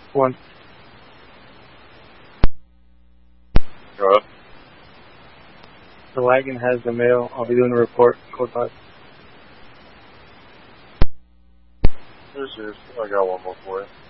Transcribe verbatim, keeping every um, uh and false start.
One. Go ahead. The wagon has the mail. I'll be doing a report. Code five. Here's yours. I got one more for you.